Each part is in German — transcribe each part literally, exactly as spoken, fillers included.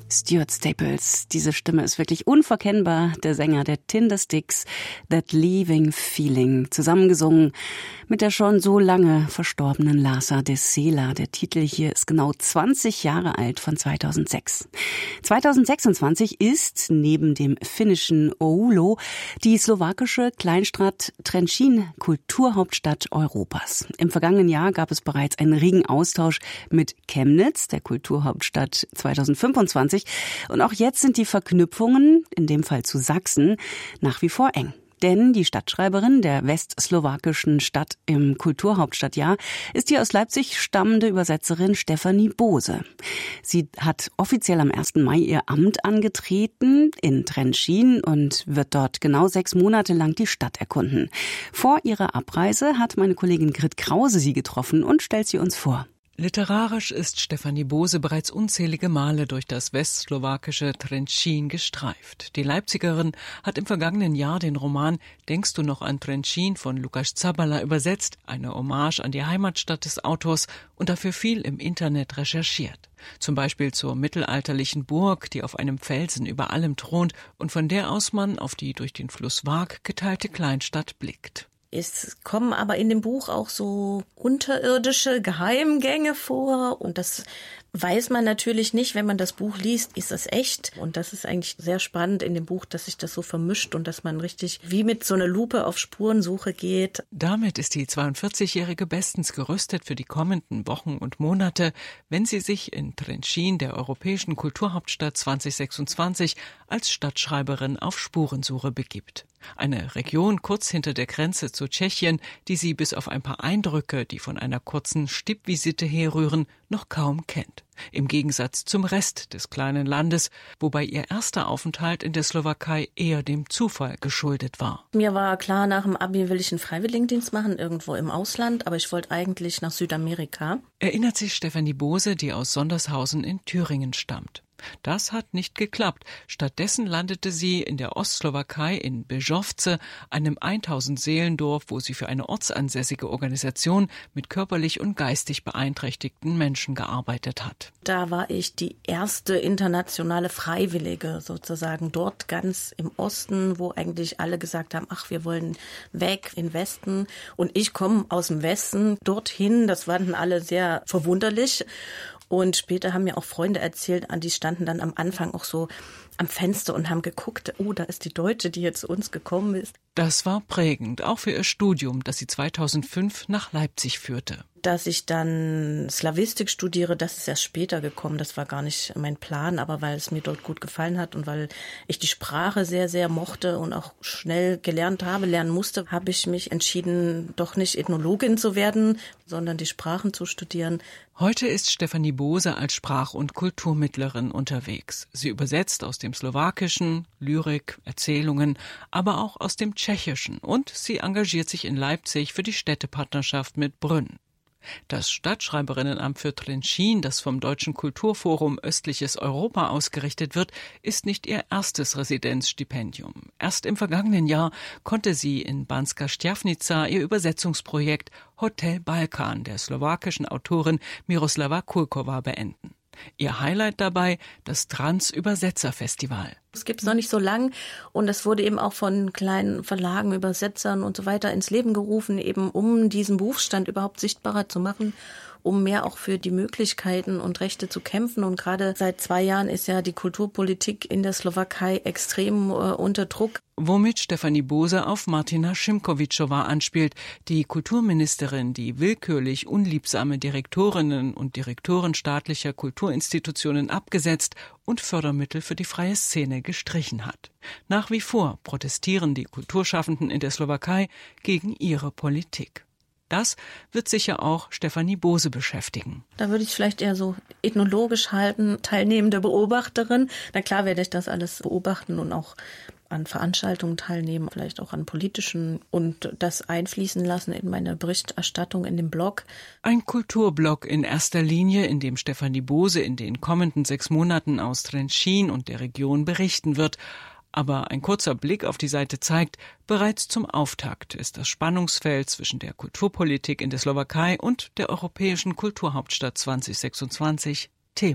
Stuart Staples, diese Stimme ist wirklich unverkennbar. Der Sänger der Tindersticks, That Leaving Feeling, zusammengesungen mit der schon so lange verstorbenen Laza de Sela. Der Titel hier ist genau zwanzig Jahre alt, von zweitausendsechs. zweitausendsechsundzwanzig ist neben dem finnischen Oulu die slowakische Kleinstadt Trenčín Kulturhauptstadt Europas. Im vergangenen Jahr gab es bereits einen regen Austausch mit Chemnitz, der Kulturhauptstadt zweitausendfünfundzwanzig. Und auch jetzt sind die Verknüpfungen, in dem Fall zu Sachsen, nach wie vor eng. Denn die Stadtschreiberin der westslowakischen Stadt im Kulturhauptstadtjahr ist die aus Leipzig stammende Übersetzerin Stefanie Bose. Sie hat offiziell am ersten Mai ihr Amt angetreten in Trenčín und wird dort genau sechs Monate lang die Stadt erkunden. Vor ihrer Abreise hat meine Kollegin Grit Krause sie getroffen und stellt sie uns vor. Literarisch ist Stefanie Bose bereits unzählige Male durch das westslowakische Trenčín gestreift. Die Leipzigerin hat im vergangenen Jahr den Roman Denkst du noch an Trenčín von Lukáš Zabala übersetzt, eine Hommage an die Heimatstadt des Autors, und dafür viel im Internet recherchiert. Zum Beispiel zur mittelalterlichen Burg, die auf einem Felsen über allem thront und von der aus man auf die durch den Fluss Waag geteilte Kleinstadt blickt. Es kommen aber in dem Buch auch so unterirdische Geheimgänge vor, und das weiß man natürlich nicht, wenn man das Buch liest, ist das echt? Und das ist eigentlich sehr spannend in dem Buch, dass sich das so vermischt und dass man richtig wie mit so einer Lupe auf Spurensuche geht. Damit ist die zweiundvierzigjährige bestens gerüstet für die kommenden Wochen und Monate, wenn sie sich in Trenčín, der europäischen Kulturhauptstadt zweitausendsechsundzwanzig, als Stadtschreiberin auf Spurensuche begibt. Eine Region kurz hinter der Grenze zu Tschechien, die sie bis auf ein paar Eindrücke, die von einer kurzen Stippvisite herrühren, noch kaum kennt. Im Gegensatz zum Rest des kleinen Landes, wobei ihr erster Aufenthalt in der Slowakei eher dem Zufall geschuldet war. Mir war klar, nach dem Abi will ich einen Freiwilligendienst machen, irgendwo im Ausland, aber ich wollte eigentlich nach Südamerika. Erinnert sich Stefanie Bose, die aus Sondershausen in Thüringen stammt. Das hat nicht geklappt. Stattdessen landete sie in der Ostslowakei in Bežovce, einem tausend-Seelendorf, wo sie für eine ortsansässige Organisation mit körperlich und geistig beeinträchtigten Menschen gearbeitet hat. Da war ich die erste internationale Freiwillige sozusagen, dort ganz im Osten, wo eigentlich alle gesagt haben, ach, wir wollen weg in den Westen. Und ich komme aus dem Westen dorthin. Das fanden alle sehr verwunderlich. Und später haben mir auch Freunde erzählt, die standen dann am Anfang auch so am Fenster und haben geguckt, oh, da ist die Deutsche, die jetzt zu uns gekommen ist. Das war prägend, auch für ihr Studium, das sie zweitausendfünf nach Leipzig führte. Dass ich dann Slawistik studiere, das ist erst später gekommen. Das war gar nicht mein Plan, aber weil es mir dort gut gefallen hat und weil ich die Sprache sehr, sehr mochte und auch schnell gelernt habe, lernen musste, habe ich mich entschieden, doch nicht Ethnologin zu werden, sondern die Sprachen zu studieren. Heute ist Stefanie Bose als Sprach- und Kulturmittlerin unterwegs. Sie übersetzt aus dem Slowakischen, Lyrik, Erzählungen, aber auch aus dem Tschechischen, und sie engagiert sich in Leipzig für die Städtepartnerschaft mit Brünn. Das Stadtschreiberinnenamt für Trenčín, das vom Deutschen Kulturforum Östliches Europa ausgerichtet wird, ist nicht ihr erstes Residenzstipendium. Erst im vergangenen Jahr konnte sie in Banská Štiavnica ihr Übersetzungsprojekt Hotel Balkan der slowakischen Autorin Miroslava Kulková beenden. Ihr Highlight dabei das Trans-Übersetzer-Festival. Es gibt es noch nicht so lang, und es wurde eben auch von kleinen Verlagen, Übersetzern und so weiter ins Leben gerufen, eben um diesen Berufsstand überhaupt sichtbarer zu machen, um mehr auch für die Möglichkeiten und Rechte zu kämpfen. Und gerade seit zwei Jahren ist ja die Kulturpolitik in der Slowakei extrem äh, unter Druck. Womit Stefanie Bose auf Martina Šimkovičová anspielt, die Kulturministerin, die willkürlich unliebsame Direktorinnen und Direktoren staatlicher Kulturinstitutionen abgesetzt und Fördermittel für die freie Szene gestrichen hat. Nach wie vor protestieren die Kulturschaffenden in der Slowakei gegen ihre Politik. Das wird sicher auch Stefanie Bose beschäftigen. Da würde ich vielleicht eher so ethnologisch halten, teilnehmende Beobachterin. Na klar werde ich das alles beobachten und auch an Veranstaltungen teilnehmen, vielleicht auch an politischen, und das einfließen lassen in meine Berichterstattung in dem Blog. Ein Kulturblog in erster Linie, in dem Stefanie Bose in den kommenden sechs Monaten aus Trenčín und der Region berichten wird. Aber ein kurzer Blick auf die Seite zeigt, bereits zum Auftakt ist das Spannungsfeld zwischen der Kulturpolitik in der Slowakei und der europäischen Kulturhauptstadt zweitausendsechsundzwanzig Thema.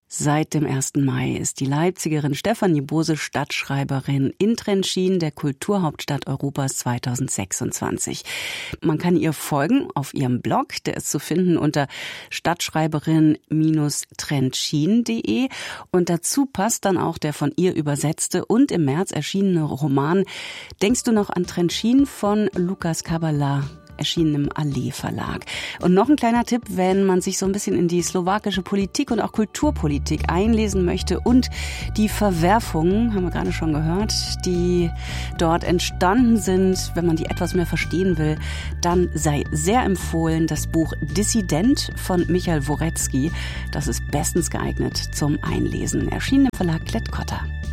Seit dem ersten Mai ist die Leipzigerin Stefanie Bose Stadtschreiberin in Trenčín, der Kulturhauptstadt Europas zweitausendsechsundzwanzig. Man kann ihr folgen auf ihrem Blog, der ist zu finden unter stadtschreiberin Trenčín punkt de, und dazu passt dann auch der von ihr übersetzte und im März erschienene Roman Denkst du noch an Trenčín von Lukas Kabala, erschienen im Allee Verlag. Und noch ein kleiner Tipp, wenn man sich so ein bisschen in die slowakische Politik und auch Kulturpolitik einlesen möchte und die Verwerfungen, haben wir gerade schon gehört, die dort entstanden sind, wenn man die etwas mehr verstehen will, dann sei sehr empfohlen das Buch Dissident von Michael Worecki. Das ist bestens geeignet zum Einlesen. Erschienen im Verlag Klett-Cotta.